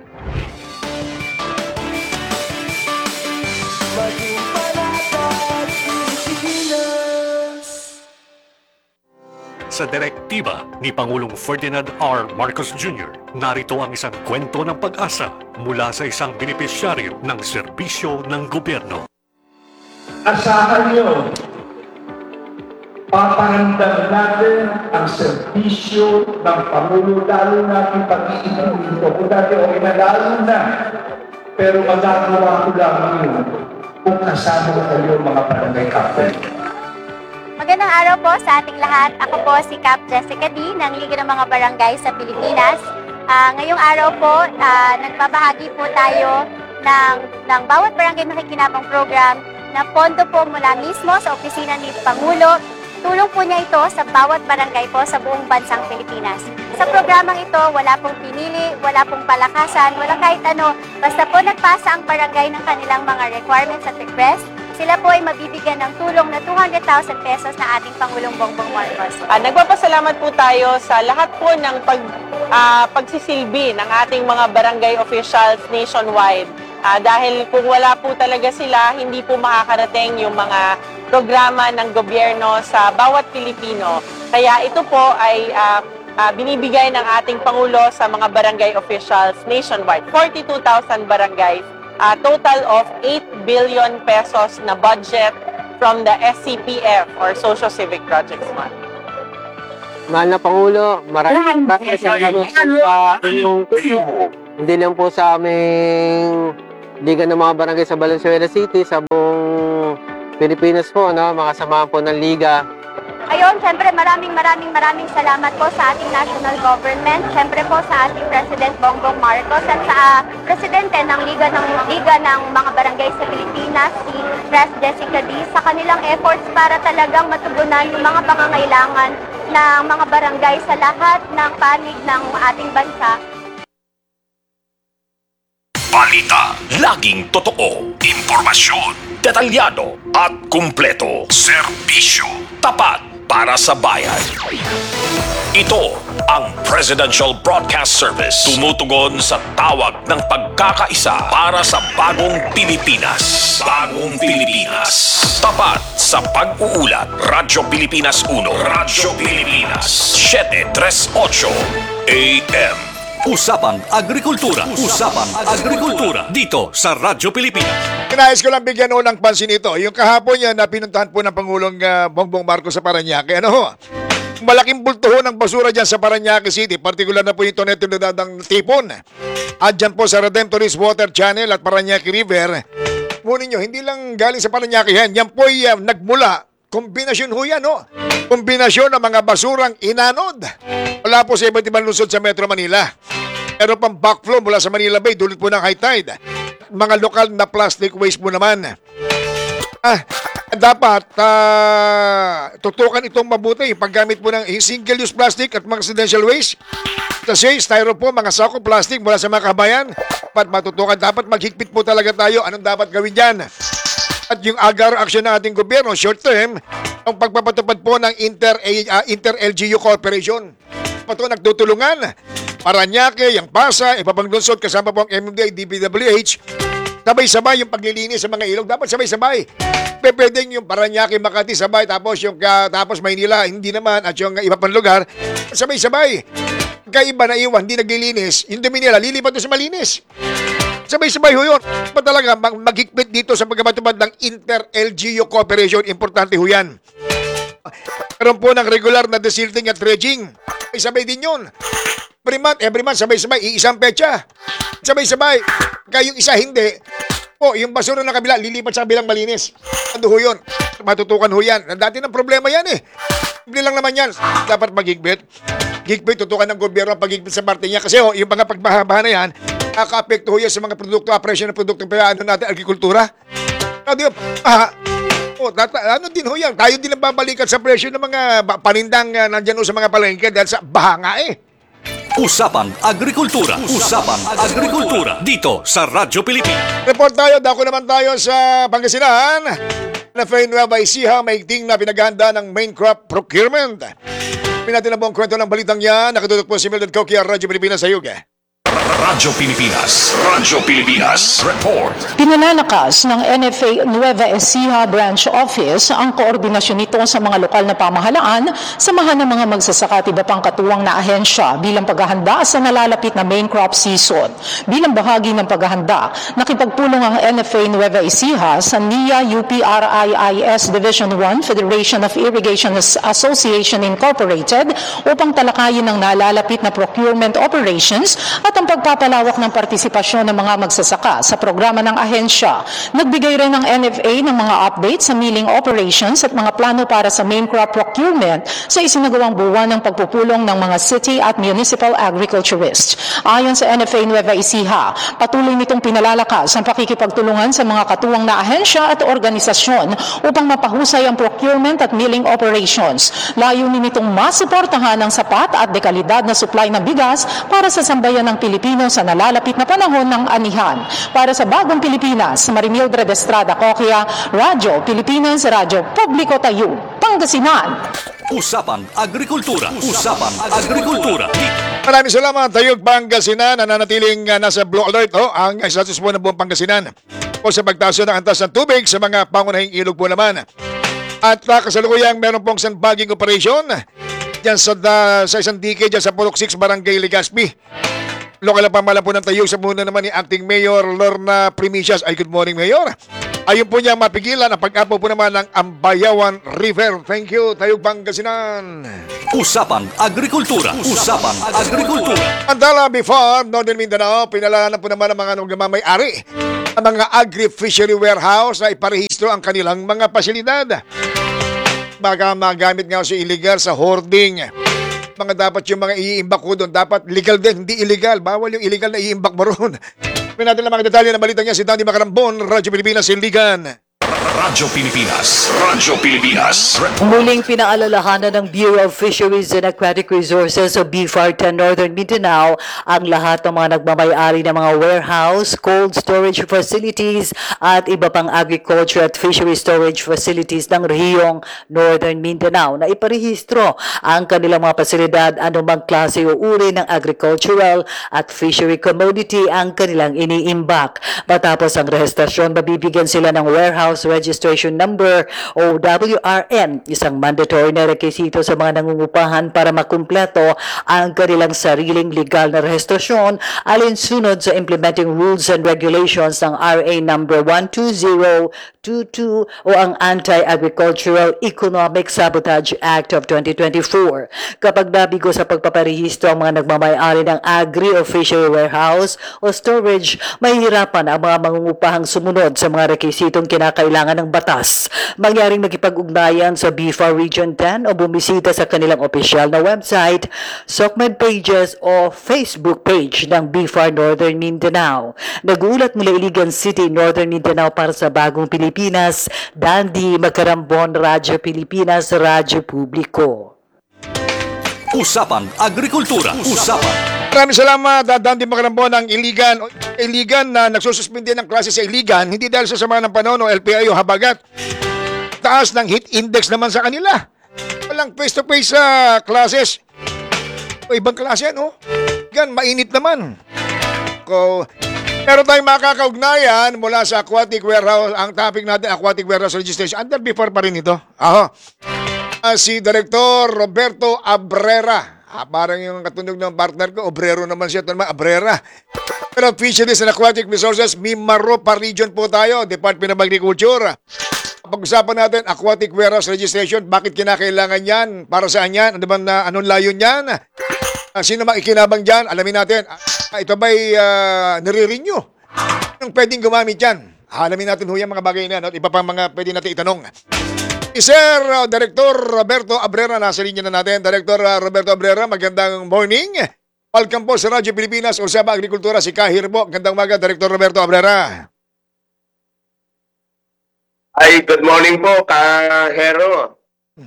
Sa direktiba ni Pangulong Ferdinand R. Marcos Jr., narito ang isang kwento ng pag-asa mula sa isang benepisyaryo ng serbisyo ng gobyerno. Asahan nyo, papahanda natin ang serbisyo ng Pangulo, lalo natin pag-iinom dito. Kung dati okay na lalo na, pero magagawa ko lamang yun kung kasama kayo mga barangay captain. Magandang araw po sa ating lahat. Ako po si Cap Jessica D. ng Liga ng mga Barangay sa Pilipinas. Ngayong araw po, nagbabahagi po tayo ng bawat barangay makikinabang program na pondo po mula mismo sa opisina ni Pangulo. Tulong po niya ito sa bawat barangay po sa buong bansang Pilipinas. Sa programang ito, wala pong pinili, wala pong palakasan, wala kahit ano. Basta po nagpasa ang barangay ng kanilang mga requirements at request, sila po ay mabibigyan ng tulong na 200,000 pesos na ating Pangulong Bongbong Marcos. Nagpapasalamat po tayo sa lahat po ng pagsisilbi ng ating mga barangay officials nationwide. Dahil kung wala po talaga sila, hindi po makakarating yung mga programa ng gobyerno sa bawat Pilipino. Kaya ito po ay binibigay ng ating Pangulo sa mga barangay officials nationwide. 42,000 barangays, total of 8 billion pesos na budget from the SCPF or Social Civic Projects Fund. Mahal na Pangulo, maraming salamat sa inyong tulong. Hindi lang po sa aming Liga ng mga barangay sa Valenzuela City, sa buong Pilipinas po, no? Mga samahan po ng Liga. Ayun, syempre maraming salamat po sa ating national government, syempre po sa ating President Bongbong Marcos at sa Presidente ng Liga ng mga barangay sa Pilipinas, si Pres Jessica D, sa kanilang efforts para talagang matugunan yung mga pangangailangan ng mga barangay sa lahat ng panig ng ating bansa. Balita, laging totoo, impormasyon, detalyado at kumpleto. Serbisyo, tapat para sa bayan. Ito ang Presidential Broadcast Service. Tumutugon sa tawag ng pagkakaisa para sa bagong Pilipinas. Bagong Pilipinas. Tapat sa pag-uulat. Radyo Pilipinas 1. Radyo Pilipinas 738 AM. Usapang Agrikultura. Usapang Agrikultura. Dito sa Radyo Pilipinas. Nais ko lang bigyan ho ng pansin ito. Yung kahapon yan na pinuntahan po ng Pangulong Bongbong Marcos sa Parañaque. Ano ho? Malaking bulto ho ng basura dyan sa Parañaque City. Partikular na po yung Toneto na dadang tipon. At dyan po sa Redemptorist Water Channel at Parañaque River. Ngunit nyo, hindi lang galing sa Parañaque yan. Yan po ay nagmula. Kombinasyon ho yan, no? Kombinasyon ng mga basurang inanod. Wala po sa iba't ibang lungsod sa Metro Manila. Pero pang backflow mula sa Manila Bay, dulot po ng high tide. Mga lokal na plastic waste po naman. Dapat tutukan itong mabuti. Paggamit po ng single-use plastic at mga residential waste. Kasi styrofoam, mga sako plastic mula sa mga kabayan. Dapat matutukan. Dapat maghigpit po talaga tayo. Anong dapat gawin dyan? At yung agar action ng ating gobyerno, short term, ang pagpapatupad po ng Inter-LGU Cooperation. Pato nagtutulungan. Parañaque, yung Pasa, ibabang lungsod kasama po ang MMDA, DPWH. Sabay-sabay yung paglilinis sa mga ilog. Dapat sabay-sabay. Pwedeng yung Parañaque, Makati, sabay. Tapos Maynila, hindi naman. At yung iba pang lugar, sabay-sabay. Kaiba na iwan, hindi naglilinis. Yung dumi nila, lilipat doon sa malinis. Sabay-sabay ho yun. Pa talaga maghigpit dito sa pagkamatubad ng Inter-LGU Cooperation. Importante ho yan. Meron po ng regular na desilting at dredging. Sabay din yun. Every month, sabay-sabay. Iisang pecha. Sabay-sabay. Kaya yung isa hindi. Yung basura na kabila, lilipat sa kabilang malinis. Ando ho yun. Matutukan ho yan. Dati ng problema yan eh. Hindi lang naman yan. Dapat maghigpit. Higpit, tutukan ng gobyerno ang paghigpit sa parte niya. Kasi yung mga pagbaha na yan, nakaka-apekto ho yan sa mga produkto, presyo ng produktong natin, agrikultura. Ano din ho yan? Tayo din ang babalikan sa presyo ng mga panindang nandyan ho sa mga palengke dahil sa baha nga eh. Usapang Agrikultura. Usapang Agrikultura. Dito sa Radyo Pilipinas. Report tayo, dako naman tayo sa Pangasinan. Na Fray Nueva Ecija, maigting na pinaghahanda ng main crop procurement. Pinatin na buong kwento ng balitang yan. Nakatutok po si Mildred Coquia, Radyo Pilipinas sa Yuga. Radyo Pilipinas. Radyo Pilipinas. Report. Pinalalakas ng NFA Nueva Ecija Branch Office ang koordinasyon nito sa mga lokal na pamahalaan, samahan ng mga magsasaka at iba pang katuwang na ahensya bilang paghahanda sa nalalapit na main crop season. Bilang bahagi ng paghahanda, nakipagpulong ang NFA Nueva Ecija sa NIA UPRIIS Division 1 Federation of Irrigation Association Incorporated upang talakayin ang nalalapit na procurement operations at ang pagpapalawak ng partisipasyon ng mga magsasaka sa programa ng ahensya. Nagbigay rin ng NFA ng mga updates sa milling operations at mga plano para sa main crop procurement sa isinagawang buwan ng pagpupulong ng mga city at municipal agriculturists. Ayon sa NFA Nueva Ecija, patuloy nitong pinalalakas ang pakikipagtulungan sa mga katuwang na ahensya at organisasyon upang mapahusay ang procurement at milling operations. Layunin nitong masuportahan ang sapat at dekalidad na supply ng bigas para sa sambayan ng Pilipino sa nalalapit na panahon ng anihan. Para sa Bagong Pilipinas, Marimildred Estrada Coquia, Radyo Pilipinas, Radyo Publiko Tayo, Pangasinan. Usapang Agrikultura. Usapang Agrikultura. Maraming salamat, Tayog Pangasinan, na nanatiling nasa blue alert ang status po ng buong Pangasinan o sa pagtaas ng antas ng tubig sa mga pangunahing ilog po naman. At kasalukuyang meron pong sandbagging operation dyan sa isang dike dyan sa Pulok 6, Barangay Legazpi. Lokal na pamahalaan po ng Tayog sa muna naman ni Acting Mayor Lorna Primicias. Ay, good morning, Mayor. Ayun po niya mapigilan ang pag-apo po naman ng Ambayawan River. Thank you, Tayog Pangasinan. Usapang Agrikultura. Usapang Agrikultura. Andala before Northern Mindanao, pinalanan po naman ang mga nagmamay-ari ang mga agri-fishery warehouse na iparehistro ang kanilang mga pasilidad. Baka magamit nga sa illegal sa hoarding. Mga dapat yung mga iimbak ko doon, dapat legal din, hindi illegal. Bawal yung illegal na iimbak mo roon. May natin ang mga detalye ng balita niya si Danny Macarambon, Radyo Pilipinas, Iligan. Radyo Pilipinas. Radyo Pilipinas. Muling pinaalalahanan ng Bureau of Fisheries and Aquatic Resources o BFARTA Northern Mindanao ang lahat ng mga nagmamay-ari ng mga warehouse, cold storage facilities at iba pang agriculture at fishery storage facilities ng rehiyong Northern Mindanao na iparehistro ang kanilang mga pasilidad anumang klase o uri ng agricultural at fishery commodity ang kanilang iniimbak. Matapos ang rehistrasyon, mabibigyan sila ng warehouse registration number o WRN, isang mandatory na rekisito sa mga nangungupahan para makumpleto ang kanilang sariling legal na rehistrasyon alinsunod sa implementing rules and regulations ng RA number 12022 o ang Anti-Agricultural Economic Sabotage Act of 2024. Kapag nabigo sa pagpaparehistro ang mga nagmamay-ari ng agri o fishery warehouse o storage, mahihirapan ang mga mangungupahang sumunod sa mga rekisitong kinakailangan ng batas. Mangyaring makipag-ugnayan sa BFAR Region 10 o bumisita sa kanilang opisyal na website, SOCMED pages o Facebook page ng BFAR Northern Mindanao. Nag-uulat mula Iligan City, Northern Mindanao para sa Bagong Pilipinas, Dandy Macarambon, Radyo Pilipinas, Radyo Publiko. Usapang Agrikultura. Usapang. Maraming salamat, Dandy Macarambon ng Iligan. Iligan na nagsususpindi ng klase sa Iligan, hindi dahil sa sama ng panahon o LPI o habagat. Taas ng heat index naman sa kanila. Walang face-to-face classes. O ibang klase, no? Yan, mainit naman. Pero tayong makakaugnayan mula sa aquatic warehouse. Ang topic natin, aquatic warehouse registration. Under before pa rin ito. Si Director Roberto Abrera. Parang yung katunog ng partner ko, Obrero naman siya, Abrera. Pero Fisheries and Aquatic Resources, Mimaropa Region po tayo, Department of Agriculture. Pag-usapan natin, aquatic warehouse registration, bakit kinakailangan yan? Para saan yan? Ano ba na, anong layon yan? Sino makikinabang dyan? Alamin natin. Ito ba'y nire-renew? Anong pwedeng gumamit yan? Alamin natin ho yung mga bagay na, no? Iba pang mga pwede natin itanong. Sir Director Roberto Abrera, nasa linya na natin. Director Roberto Abrera, magandang morning. Welcome po sa Radyo Pilipinas, Usapang Agrikultura, si Kahir po. Magandang umaga, Director Roberto Abrera. Ay, good morning po, Kahero.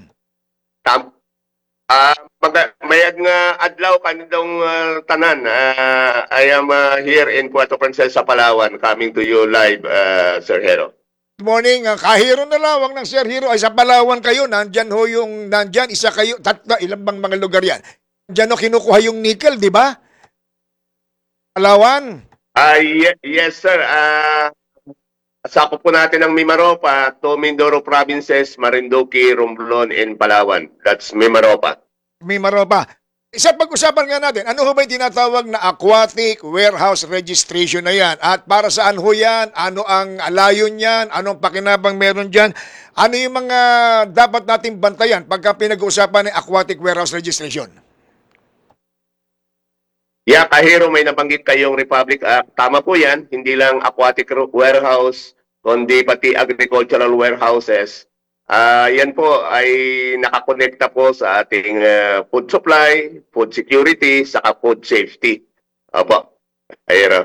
Mayag nga adlaw kanindong tanan. I am here in Puerto Princesa, Palawan, coming to you live, Sir Hero. Good morning, Kahiro na lawang ng Sir Hero. Ay, sa Palawan kayo, nandyan ho yung, nandyan, isa kayo, tatlo, ilang bang mga lugar yan? Nandyan ho kinukuha yung nickel, di ba? Palawan? Yes, sir. Sakop po natin ang Mimaropa to Mindoro Provinces, Marinduque, Romblon, and Palawan. That's Mimaropa. Mimaropa. Isa pag-usapan nga natin, ano ho ba yung tinatawag na aquatic warehouse registration na yan? At para saan ho yan? Ano ang layon yan? Anong pakinabang meron dyan? Ano yung mga dapat nating bantayan pagka pinag-uusapan ng aquatic warehouse registration? Yeah, Kahiro, may nabanggit kayong Republic Act. Tama po yan, hindi lang aquatic warehouse, kundi pati agricultural warehouses. Yan po ay nakakonekta po sa ating food supply, food security, saka food safety. Opo, Kahiro.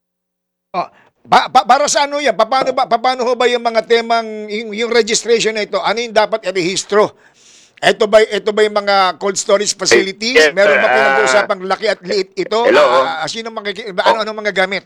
Para sa ano yan? Paano ho ba yung mga temang, yung registration na ito? Ano yung dapat i-rehistro? Ito ba yung mga cold storage facilities? Yes, Meron ba pinag-uusapang laki at liit ito? Hello. Ano mga gamit?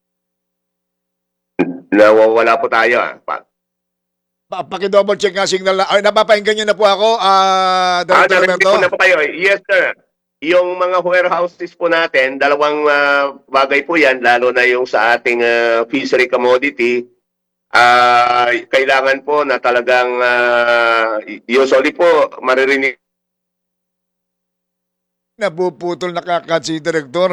Nawawala po tayo. Paki-double check nga signal. Napapahinggan nyo na po ako, Director Narinig Roberto. po na po kayo. Yes, sir. Yung mga warehouses po natin, dalawang bagay po yan, lalo na yung sa ating fishery commodity. Kailangan po na talagang usually po maririnig. Napuputol na kakad si Director.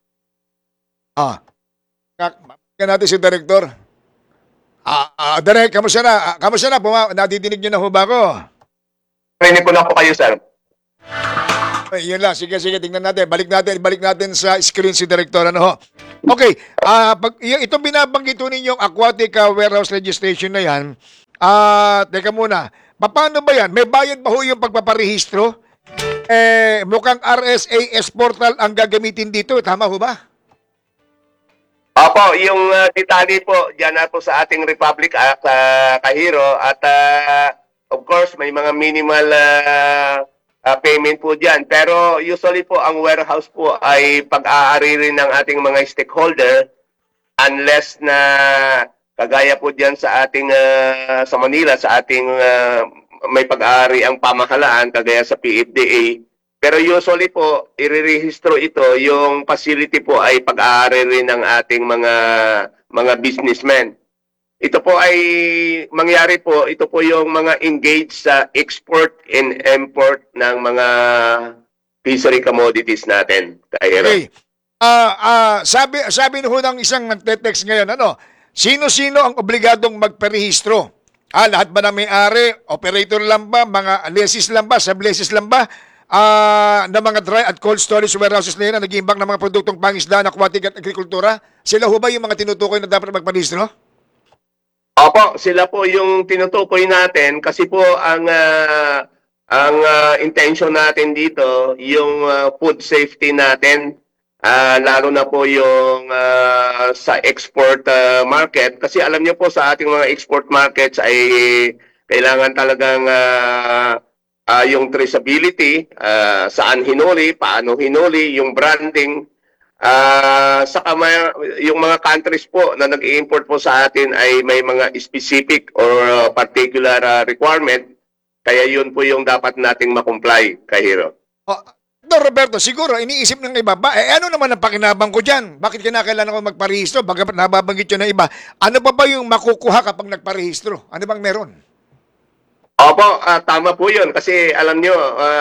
Kaya natin si Director. Direk, kamusta na? Kamusta na? Nadidinig nyo na ho ba ako? Narinig ko na po kayo, sir. Ay, yun lang. Sige, tingnan natin. Balik natin sa screen si Director. Ano ho? Okay. Itong binabanggit ho ninyong aquatic warehouse registration na yan, teka muna. Paano ba yan? May bayad ba ho yung pagpaparehistro? Mukhang RSAS portal ang gagamitin dito. Tama ho ba? Opo, yung detalye po, dyan na po sa ating Republic Act, Kahiro. At of course, may mga minimal payment po dyan. Pero usually po, ang warehouse po ay pag-aari rin ng ating mga stakeholder unless na kagaya po dyan sa ating sa Manila, sa ating may pag-aari ang pamahalaan, kagaya sa PFDA. Pero usually po, irerehistro ito, yung facility po ay pag-aari rin ng ating mga businessmen. Ito po ay mangyari po, ito po yung mga engaged sa export and import ng mga fishery commodities natin. Okay. Sabi ho ng isang nagte-text ngayon, sino-sino ang obligadong magparehistro? Lahat ba na may-ari? Operator lang ba? Mga lessees lang ba? Sublessees lang ba? Na mga dry at cold storage warehouses na yun na nag-iimbak ng mga produktong pangisdaan, aquatic at agrikultura? Sila ho ba yung mga tinutukoy na dapat magparehistro? Opo, sila po yung tinutukoy natin kasi po ang intention natin dito, yung food safety natin, lalo na po yung sa export market. Kasi alam niyo po sa ating mga export markets ay kailangan talagang yung traceability, saan hinuli, paano hinuli, yung branding. Saka yung mga countries po na nag-i-import po sa atin ay may mga specific or particular requirement. Kaya yun po yung dapat nating makomply, Kahiro. Roberto, siguro iniisip ng iba, ano naman ang pakinabang ko dyan? Bakit kinakailangan ko magparehistro? Bagamat nababanggit yun ng iba, ano ba yung makukuha kapag nagparehistro? Ano bang meron? Opo, tama po yun. Kasi alam nyo,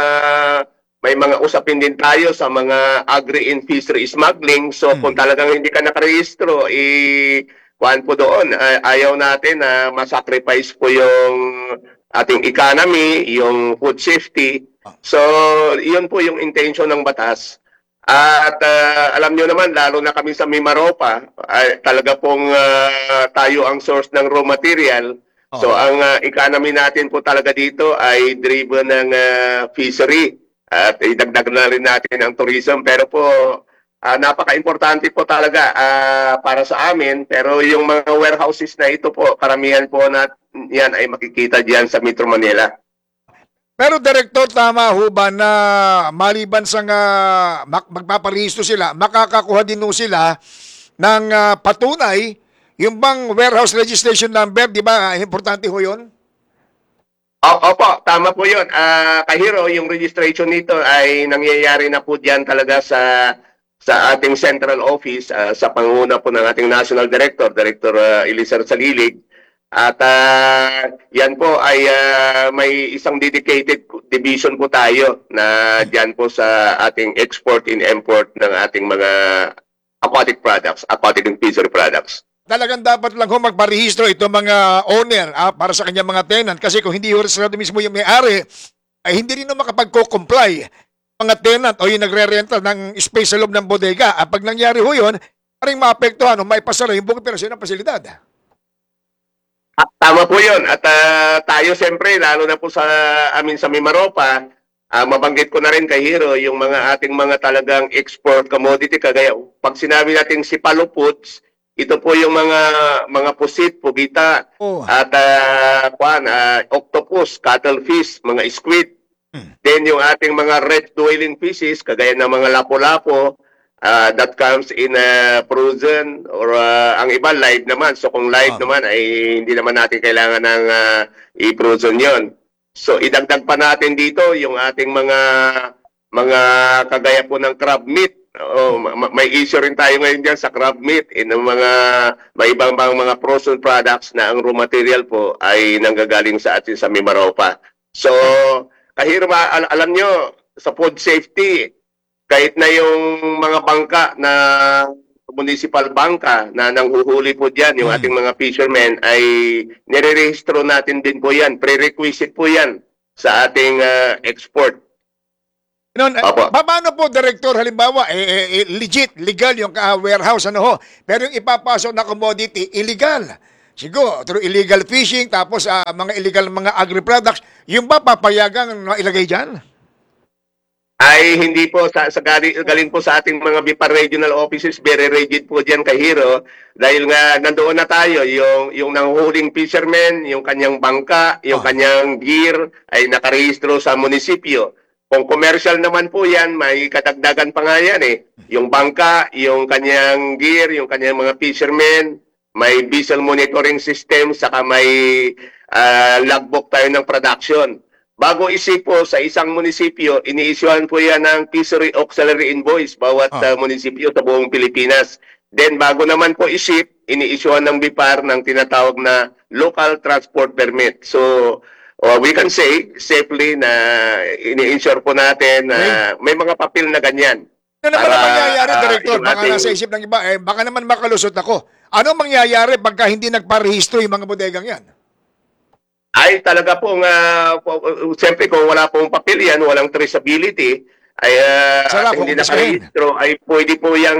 may mga usapin din tayo sa mga agri and fishery smuggling. So kung talagang hindi ka nakarehistro, kuhaan po doon. Ayaw natin na masacrifice po yung ating economy, yung food safety. So yun po yung intention ng batas. At alam nyo naman, lalo na kami sa Mimaropa, talaga pong tayo ang source ng raw material. So ang economy natin po talaga dito ay driven ng fishery. At idagdag na rin natin ang tourism. Pero po, napaka-importante po talaga para sa amin. Pero yung mga warehouses na ito po, karamihan po yan ay makikita diyan sa Metro Manila. Pero Director, tama ho ba na maliban sa magpaparehistro sila, makakakuha din ho sila ng patunay, yung bang warehouse registration number, di ba? Importante ho yun? Opo, tama po yun. Kahiro, yung registration nito ay nangyayari na po diyan talaga sa ating central office, sa panguna po ng ating National Director, Director Elizar Salilig. At yan po ay may isang dedicated division po tayo na diyan po sa ating export and import ng ating mga aquatic products, aquatic and fishery products. Talagang dapat lang ho magparehistro ito mga owner para sa kanyang mga tenant kasi kung hindi ho registrado mismo yung may-ari, ay hindi rin makapag-comply mga tenant o yung nagre-rental ng space sa loob ng bodega. Pag nangyari ho yun, paring maapektuhan o maipasara yung buong operasyon ng pasilidad. Tama po yun. At tayo siyempre, lalo na po sa amin sa Mimaropa, mabanggit ko na rin kay Hero, yung mga ating mga talagang export commodity, kagaya pag sinabi natin si Foods, ito po yung mga pusit, pugita, at octopus, cuttlefish, mga squid. Then yung ating mga red dwelling fishes, kagaya ng mga lapo-lapo, that comes in frozen or ang iba live naman. So kung live naman ay hindi naman natin kailangan ng i-frozen yon. So idagdag pa natin dito yung ating mga kagaya po ng crab meat. May issue rin tayo ngayon diyan sa crab meat in mga may ibang mga frozen products na ang raw material po ay nanggagaling sa atin sa Mimaropa. So kahiro alam nyo sa food safety, kahit na yung mga bangka na municipal bangka na nanghuhuli po dyan, yung ating mga fishermen, ay nire-rehistro natin din po yan. Prerequisite po yan sa ating export. Paano po, Director, halimbawa, legit, legal yung warehouse, ano ho, pero yung ipapasok na commodity, illegal. Siguro, through illegal fishing, tapos mga illegal mga agri-products, yung ba papayagang ilagay dyan? Ay hindi po galing po sa ating mga BIPAR regional offices, very rigid po diyan kay Hero, dahil nga nandoon na tayo yung nanghuhuling fisherman, yung kanyang bangka, yung kanyang gear ay nakarehistro sa munisipyo. Kung commercial naman po yan, may kadagdagan pa nga yan eh. Yung bangka, yung kanyang gear, yung kanyang mga fishermen, may visual monitoring system, saka may logbook tayo ng production. Bago isip po sa isang munisipyo, ini-issuean po yan ng fishery auxiliary invoice bawat munisipyo sa buong Pilipinas. Then bago naman po isip, ini-issuean ng BIPAR ng tinatawag na local transport permit. So we can say safely na ini-insure po natin na may mga papel na ganyan. Ano naman ang mangyayari, Director? Baka nasa isip ng iba, baka naman makalusot ako. Ano mangyayari pagka hindi nagparehistro yung mga bodegang yan? Ay talaga pong, siyempre kung wala pong papel yan, walang traceability, ay hindi nakarehistro, ay pwede po yung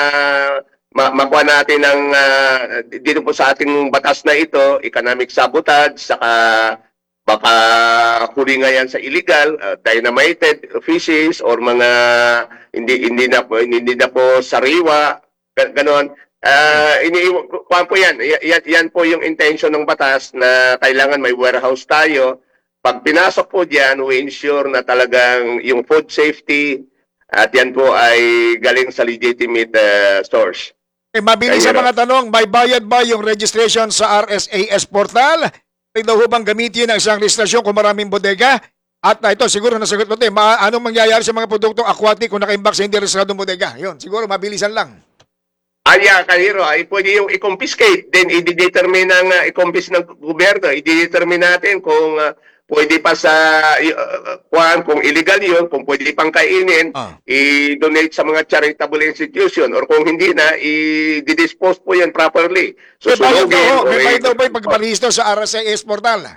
makuha natin ng, dito po sa ating batas na ito, economic sabotage, saka baka huli nga yan sa illegal, dynamited fishes, or mga hindi na po sariwa, ganon. Kuhaan po yan. Yan po yung intention ng batas na kailangan may warehouse tayo. Pag pinasok po dyan, we ensure na talagang yung food safety at yan po ay galing sa legitimate source. Mabilis sa mga tanong, may bayad ba yung registration sa RSAS portal? Pwede daw bang gamitin ang isang registrasyon kung maraming bodega? At ito, siguro nasagot mo ito, anong mangyayari sa mga produktong aquatic kung naka-imbak sa hindi registradong bodega? Yun, siguro mabilisan lang. Kahiro, ay pwede yung i-confiscate, then i-determine ng i-confiscate ng gobyerno, i-determine natin kung pwede pa sa kung illegal yun, kung pwede pang kainin, i-donate sa mga charitable institution, or kung hindi na, i-dispose po yan properly. So, may bayad daw ba yung pagparehistro sa RSAS portal?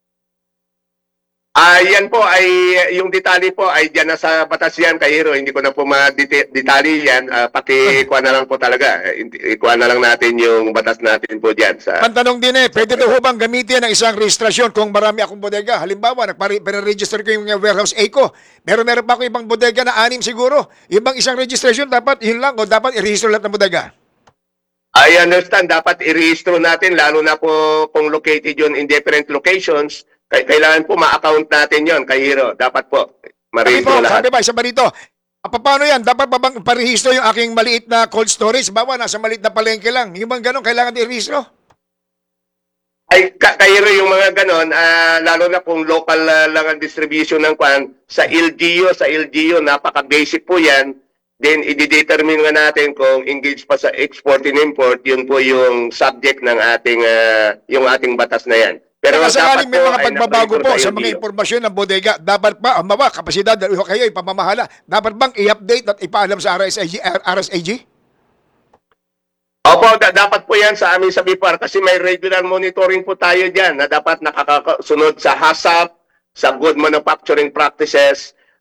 Yan po ay yung detalye po ay diyan na sa batas yan, Kahiro. Hindi ko na po ma-detalye yan. Paki-kuha na lang po talaga. Ikuha na lang natin yung batas natin po diyan sa. Pantanong din pwede daw bang gamitin ang isang registrasyon kung marami akong bodega? Halimbawa, nagpa-register ko yung warehouse A ko. Pero meron pa ako ibang bodega na 6 siguro. Yung bang isang registrasyon dapat yun lang o dapat i-register lahat ng bodega? I understand, dapat i-rehistro natin lalo na po kung located yun in different locations. Kailangan po ma-account natin yon, Kahiro. Dapat po ma-rehistro lahat. Sabi ba, isa ba dito? Paano yan? Dapat ba bang parehistro yung aking maliit na cold storage? Bawa, nasa maliit na palengke lang. Yung bang ganun, kailangan i-rehistro? Ay, Kahiro, yung mga ganon, lalo na kung local lang ang distribution ng kwan, sa LGU, napaka-basic po yan. Then, i-determine nga natin kung engage pa sa export and import, yun po yung subject ng yung ating batas na yan. Pero sakaling may mga pagbabago po sa mga impormasyon ng bodega, dapat ba, ang mga kapasidad, kayo ipamamahala, dapat bang i-update at ipaalam sa RSAG? Opo, dapat po yan sa amin sa BIPAR kasi may regular monitoring po tayo dyan na dapat nakakasunod sa HACCP, sa good manufacturing practices,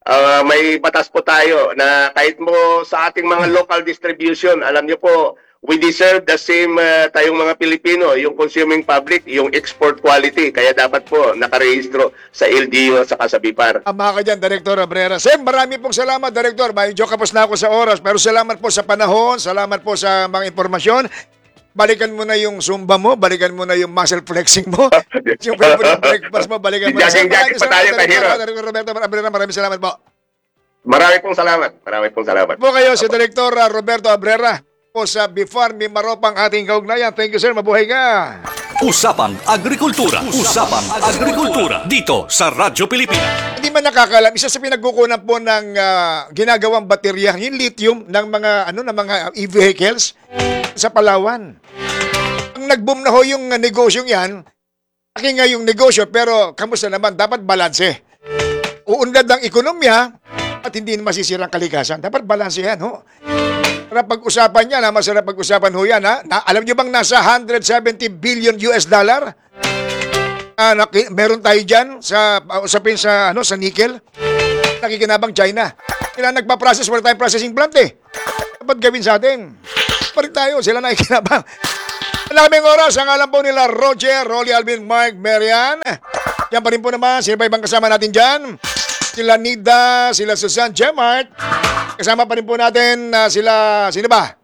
may batas po tayo na kahit mo sa ating mga local distribution, alam niyo po, we deserve the same tayong mga Pilipino, yung consuming public, yung export quality. Kaya dapat po nakarehistro sa LGU at saka sa BIPAR. Tama ka dyan, Director Abrera. Sem, marami pong salamat, Director. Medyo kapos na ako sa oras, pero salamat po sa panahon, salamat po sa mga informasyon. Balikan mo na yung Zumba mo, balikan mo na yung muscle flexing mo, yung favorite breakfast mo, balikan mo na. Jacket pa tayo, kahirap. Director Roberto Abrera, maraming salamat po. Marami pong salamat. Marami pong salamat. Po kayo, si Director Roberto Abrera po sa BIFAR, Mimaropang ating kaugnayan. Thank you, sir. Mabuhay ka. Usapang Agrikultura. Usapang Agrikultura. Dito sa Radyo Pilipinas. Hindi man nakakalam, isa sa pinagkukunan po ng ginagawang baterya, yung lithium ng mga ng mga e-vehicles sa Palawan. Ang nag-boom na ho yung negosyong yan, laki nga yung negosyo, pero kamusta naman? Dapat balanse. Uunlad ang ekonomiya at hindi masisirang kalikasan. Dapat balanse yan, ho. Masarap pag-usapan yan, ha? Masarap pag-usapan ho yan, ha? Alam nyo bang nasa 170 billion US dollar? Meron tayo dyan sa usapin sa nickel. Nakikinabang China. Sila nagpa-process, wala tayong processing plant eh. Dapat gawin sa atin. Pa rin tayo, sila nakikinabang. Maraming oras, ang alam po nila Roger, Rolly, Alvin, Mark, Marian. Yan pa rin po naman, sino pa ibang kasama natin dyan? Sila Nida, sila Susan, Gemart. Kasama pa rin po natin sino ba?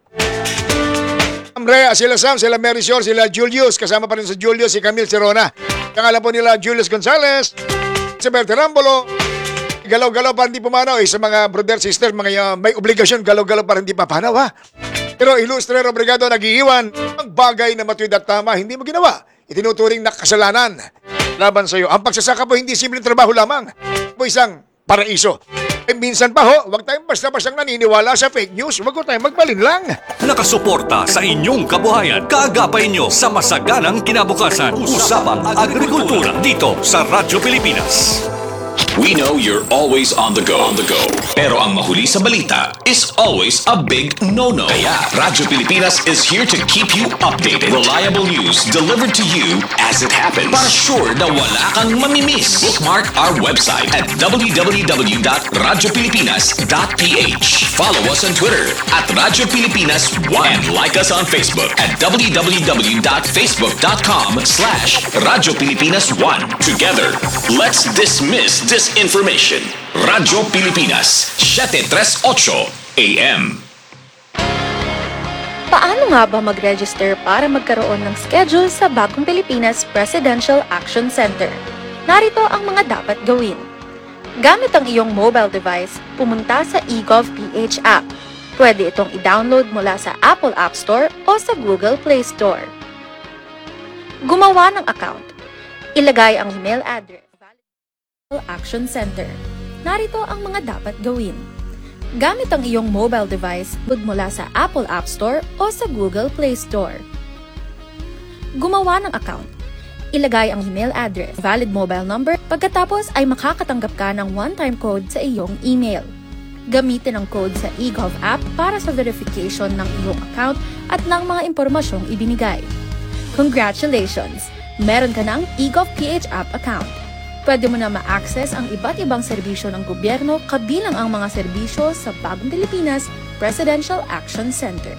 Sila Sam, sila Marisol, sila Julius. Kasama pa rin sa Julius, si Camille Serona. Ang alam po nila Julius Gonzalez, si Berterambolo. Galaw-galaw para hindi pumanaw. Sa mga brother, sister, mga may obligasyon, galaw-galaw para hindi papanaw, ha? Pero ilustrero, brigado, nag-iiwan. Ang bagay na matuwid at tama, hindi mo ginawa. Itinuturing na kasalanan laban sa iyo. Ang pagsasaka po, hindi simpleng trabaho lamang. Po isang paraiso. Minsan pa ho, huwag tayong basta-bastang naniniwala sa fake news. Huwag ko tayong magbalin lang. Nakasuporta sa inyong kabuhayan. Kaagapay nyo sa masaganang kinabukasan. Usapang Agrikultura. Dito sa Radyo Pilipinas. We know you're always on the go. Pero ang mahuli sa balita is always a big no-no. Kaya Radyo Pilipinas is here to keep you updated. Reliable news delivered to you as it happens. Para sure na wala kang mamimiss. Bookmark our website at www.radiopilipinas.ph. Follow us on Twitter at Radyo Pilipinas 1 and like us on Facebook at www.facebook.com/Radyo Pilipinas 1. Together, let's dismiss disinformation. Radyo Pilipinas, 738 AM. Paano nga ba mag-register para magkaroon ng schedule sa Bagong Pilipinas Presidential Action Center? Narito ang mga dapat gawin. Gamit ang iyong mobile device, pumunta sa eGov.ph app. Pwede itong i-download mula sa Apple App Store o sa Google Play Store. Gumawa ng account. Ilagay ang email address. Action Center. Narito ang mga dapat gawin. Gamit ang iyong mobile device, mula sa Apple App Store o sa Google Play Store. Gumawa ng account. Ilagay ang email address, valid mobile number, pagkatapos ay makakatanggap ka ng one-time code sa iyong email. Gamitin ang code sa eGov app para sa verification ng iyong account at ng mga impormasyong ibinigay. Congratulations! Meron ka ng eGov.ph app account. Pwede mo na ma-access ang iba't ibang serbisyo ng gobyerno kabilang ang mga serbisyo sa Bagong Pilipinas Presidential Action Center.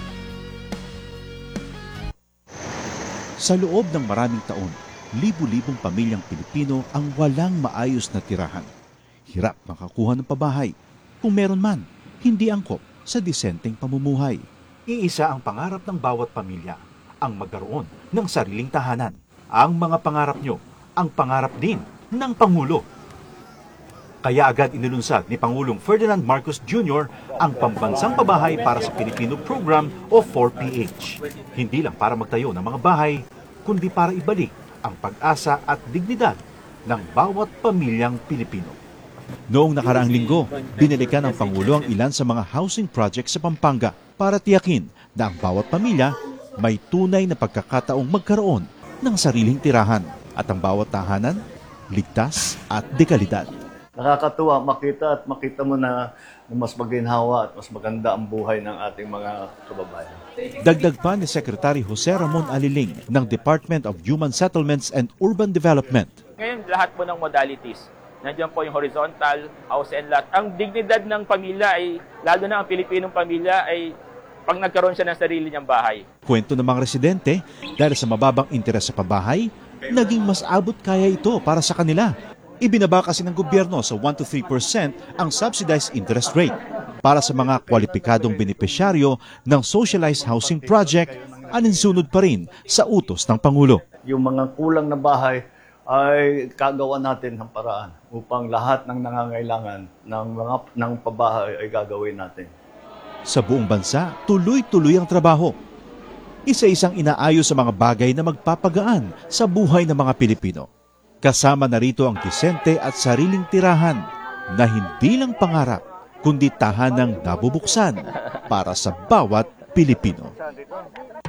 Sa loob ng maraming taon, libu-libong pamilyang Pilipino ang walang maayos na tirahan. Hirap makakuha ng pabahay. Kung meron man, hindi angkop sa disenteng pamumuhay. Iisa ang pangarap ng bawat pamilya, ang magkaroon ng sariling tahanan. Ang mga pangarap nyo, ang pangarap din ng Pangulo. Kaya agad inilunsad ni Pangulong Ferdinand Marcos Jr. ang Pambansang Pabahay para sa Pilipino Program o 4PH. Hindi lang para magtayo ng mga bahay, kundi para ibalik ang pag-asa at dignidad ng bawat pamilyang Pilipino. Noong nakaraang linggo, binalikan ng Pangulo ang ilan sa mga housing projects sa Pampanga para tiyakin na ang bawat pamilya may tunay na pagkakataong magkaroon ng sariling tirahan at ang bawat tahanan ligtas at dekalidad. Nakakatuwa makita mo na mas maginhawa at mas maganda ang buhay ng ating mga kababayan. Dagdag pa ni Secretary Jose Ramon Aliling ng Department of Human Settlements and Urban Development. Ngayon lahat po ng modalities nandiyan po yung horizontal, house and lot. Ang dignidad ng pamilya ay, lalo na ang Pilipinong pamilya, ay pag nagkaroon siya ng sarili niyang bahay. Kwento ng mga residente, dahil sa mababang interes sa pabahay, naging mas abot kaya ito para sa kanila. Ibinaba kasi ng gobyerno sa 1 to 3% ang subsidized interest rate para sa mga kwalipikadong benepisyaryo ng socialized housing project, aninsunod pa rin sa utos ng Pangulo. Yung mga kulang na bahay ay kagawa natin ng paraan upang lahat ng nangangailangan ng pabahay ay gagawin natin. Sa buong bansa, tuloy-tuloy ang trabaho. Isa-isang inaayos sa mga bagay na magpapagaan sa buhay ng mga Pilipino. Kasama na rito ang disente at sariling tirahan na hindi lang pangarap, kundi tahanang nabubuksan para sa bawat Pilipino.